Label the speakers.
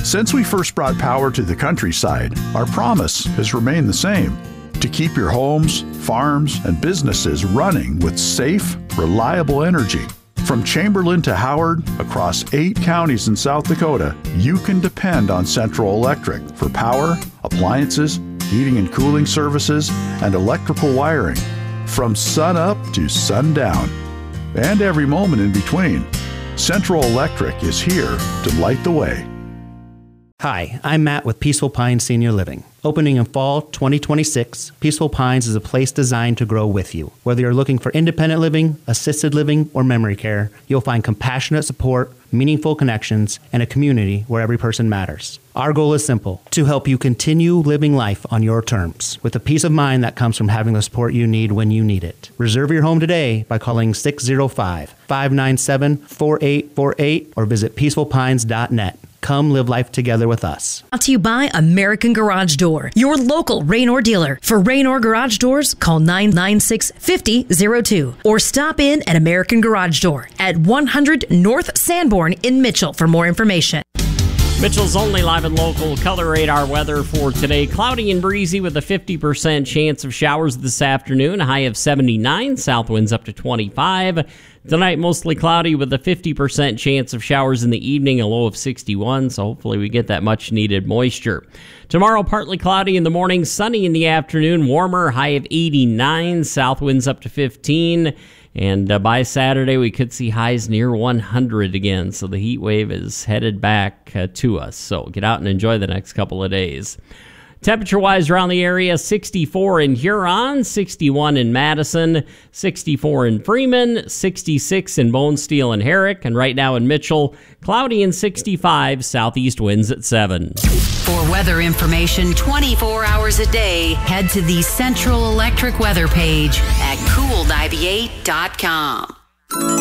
Speaker 1: Since we first brought power to the countryside, our promise has remained the same: to keep your homes, farms, and businesses running with safe, reliable energy. From Chamberlain to Howard, across 8 counties in South Dakota, you can depend on Central Electric for power, appliances, heating and cooling services, and electrical wiring. From sun up to sundown, and every moment in between, Central Electric is here to light the way.
Speaker 2: Hi, I'm Matt with Peaceful Pines Senior Living. Opening in fall 2026, Peaceful Pines is a place designed to grow with you. Whether you're looking for independent living, assisted living, or memory care, you'll find compassionate support, meaningful connections, and a community where every person matters. Our goal is simple: to help you continue living life on your terms, with the peace of mind that comes from having the support you need when you need it. Reserve your home today by calling 605-597-4848 or visit peacefulpines.net. Come live life together with us.
Speaker 3: Brought to you by American Garage Door, your local Raynor dealer. For Raynor Garage Doors, call 996-5002 or stop in at American Garage Door at 100 North Sanborn in Mitchell for more information.
Speaker 4: Mitchell's only live and local color radar weather for today. Cloudy and breezy with a 50% chance of showers this afternoon. A high of 79. South winds up to 25. Tonight, mostly cloudy with a 50% chance of showers in the evening, a low of 61, so hopefully we get that much-needed moisture. Tomorrow, partly cloudy in the morning, sunny in the afternoon, warmer, high of 89, south winds up to 15, and by Saturday, we could see highs near 100 again, so the heat wave is headed back to us, so get out and enjoy the next couple of days. Temperature-wise around the area, 64 in Huron, 61 in Madison, 64 in Freeman, 66 in Bone Steel and Herrick, and right now in Mitchell, cloudy and 65, southeast winds at 7.
Speaker 5: For weather information 24 hours a day, head to the Central Electric weather page at cool98.com.